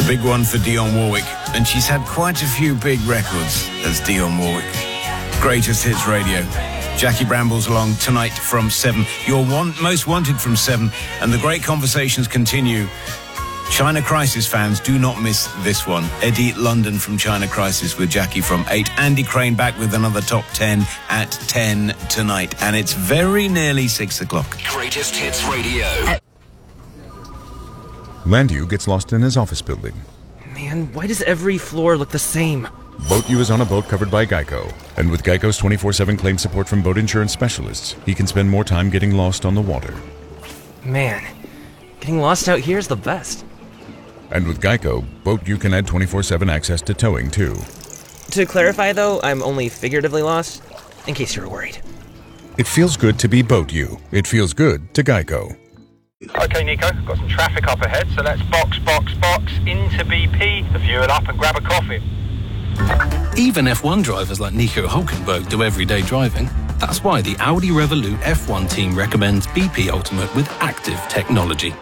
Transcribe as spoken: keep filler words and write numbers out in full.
The big one for Dionne Warwick, and she's had quite a few big records as Dionne Warwick. Greatest Hits Radio. Jackie Bramble's along tonight from seven. Your want, most wanted from seven, and the great conversations continue. China Crisis fans, do not miss this one. Eddie London from China Crisis with Jackie from eight. Andy Crane back with another top ten at ten tonight. And it's very nearly six o'clock. Greatest Hits Radio. Landu gets lost in his office building. Man, why does every floor look the same? BoatU is on a boat covered by Geico. And with Geico's twenty-four seven claim support from boat insurance specialists, he can spend more time getting lost on the water. Man, getting lost out here is the best. And with Geico, BoatU can add twenty-four seven access to towing, too. To clarify, though, I'm only figuratively lost, in case you were worried. It feels good to be BoatU. It feels good to Geico. Okay, Nico, got some traffic up ahead, so let's box, box, box into B P, fuel up and grab a coffee. Even F one drivers like Nico Hulkenberg do everyday driving. That's why the Audi Revolut F one team recommends B P Ultimate with active technology.